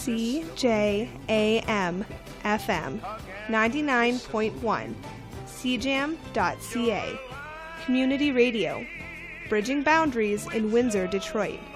CJAM FM 99.1, cjam.ca. Community Radio, bridging boundaries in Windsor, Detroit.